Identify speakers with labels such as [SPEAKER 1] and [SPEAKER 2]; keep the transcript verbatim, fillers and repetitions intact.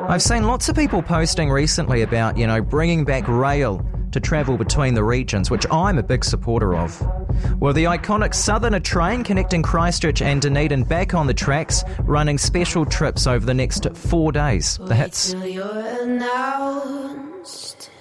[SPEAKER 1] I've seen lots of people posting recently about, you know, bringing back rail to travel between the regions, which I'm a big supporter of. Well, the iconic Southerner train connecting Christchurch and Dunedin back on the tracks, running special trips over the next four days. The hits.
[SPEAKER 2] Wait till you're announced.